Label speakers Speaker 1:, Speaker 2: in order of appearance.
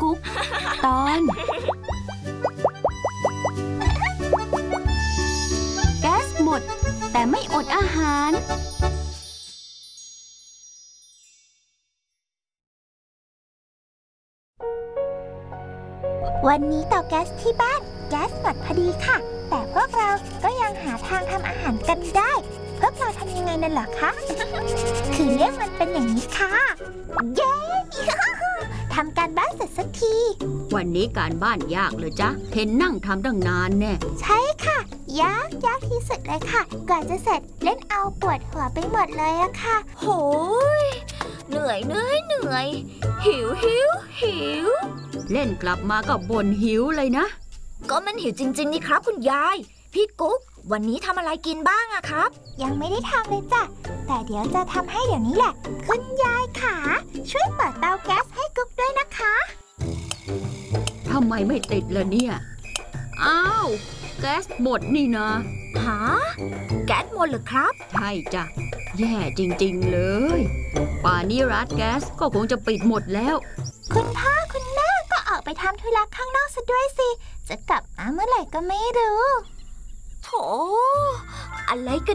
Speaker 1: กุ๊กตอนแก๊สหมดแต่ไม่อดอาหาร
Speaker 2: วันนี้เตาแก๊สที่บ้านแก๊สหมดพอดีค่ะแต่พวกเราก็ยังหาทางทำอาหารกันได้พวกเราทำยังไงนั่นเหรอคะ คือเรื่องมันเป็นอย่างนี้ค่ะเย้ ทำการบ้านเสร็จสักที
Speaker 1: วันนี้การบ้านยากเลยจ๊ะเห็นนั่งทำตั้งนานแน่
Speaker 2: ใช่ค่ะยากที่สุดเลยค่ะกว่าจะเสร็จเล่นเอาปวดหัวไปหมดเลยอะค่ะ
Speaker 3: โหยเหนื่อยหิว
Speaker 1: เล่นกลับมาก็บ่นหิวเลยนะ
Speaker 3: ก็มันหิวจริงๆนี่ครับคุณยายพี่กุ๊กวันนี้ทำอะไรกินบ้างอะครับ
Speaker 2: ยังไม่ได้ทำเลยจ้ะแต่เดี๋ยวจะทำให้เดี๋ยวนี้แหละคุณยายขาช่วยเปิดเตาแก๊สให้กุ๊กด้วยนะคะ
Speaker 1: ทำไมไม่ติดล่ะเนี่ยอ้าวแก๊สหมดนี่นะ
Speaker 3: หาแก๊สหมดเหรอครับ
Speaker 1: ใช่จ้ะแย่จริงๆเลยป่านนี้ร้านแก๊สก็คงจะปิดหมดแล้ว
Speaker 2: คุณพ่อคุณแม่ก็ออกไปทำธุระข้างนอกซะด้วยสิจะกลับมาเมื่อไหร่ก็ไม่รู้
Speaker 3: โถอะไรกัน